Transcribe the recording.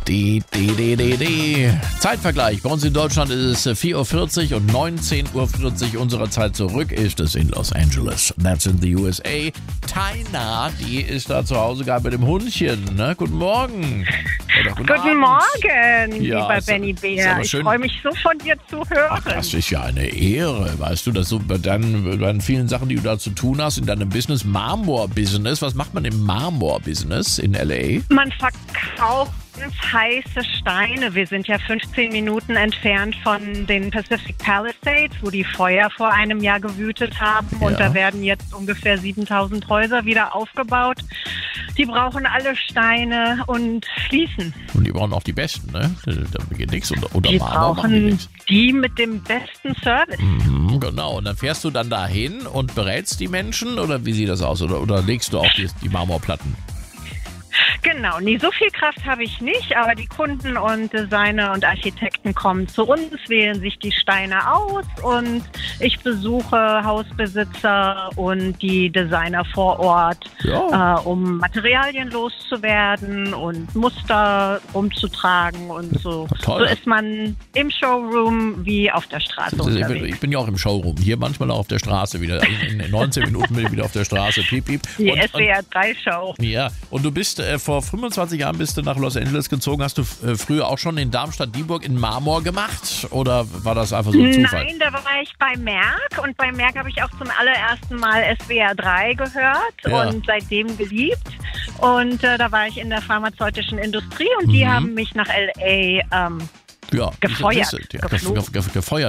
Zeitvergleich. Bei uns in Deutschland ist es 4:40 Uhr und 19:40 Uhr unserer Zeit zurück ist es in Los Angeles. That's in the USA. Taina, die ist da zu Hause gerade mit dem Hundchen. Ne? Guten Morgen. Guten Morgen, Ja, lieber ist- Benny ist Bär. aber Ich schön. freue mich so von dir zu hören. Ach, das ist ja eine Ehre, weißt du, dass du bei deinen vielen Sachen, die du da zu tun hast, in deinem Business, Marmor-Business, was macht man im Marmor-Business in L.A.? Man verkauft ganz heiße Steine. Wir sind ja 15 Minuten entfernt von den Pacific Palisades, wo die Feuer vor einem Jahr gewütet haben. Ja. Und da werden jetzt ungefähr 7000 Häuser wieder aufgebaut. Die brauchen alle Steine und Fliesen. Und die brauchen auch die besten, ne? Da geht nichts unter Die Marmor, machen die brauchen nichts. die mit dem besten Service. Genau, und dann fährst du dann dahin und berätst die Menschen oder wie sieht das aus? Oder legst du auch die Marmorplatten? Genau, nee, so viel Kraft habe ich nicht, aber die Kunden und Designer und Architekten kommen zu uns, wählen sich die Steine aus und ich besuche Hausbesitzer und die Designer vor Ort, Ja. um Materialien loszuwerden und Muster umzutragen und so. Toll. So ist man im Showroom wie auf der Straße unterwegs. Ich bin ja auch im Showroom, hier manchmal auch auf der Straße wieder. In 19 Minuten bin ich wieder auf der Straße. Piep, piep. Die Und- SWR 3 Show. Ja, und du bist vor 25 Jahren bist du nach Los Angeles gezogen. Hast du früher auch schon in Darmstadt-Dieburg in Marmor gemacht? Oder war das einfach so ein Zufall? Nein, da war ich bei Merck und bei Merck habe ich auch zum allerersten Mal SWR 3 gehört Ja. und seitdem geliebt. Und da war ich in der pharmazeutischen Industrie und die haben mich nach L.A. Ja, gefeuert. Ja, Geflogen. gefeuert.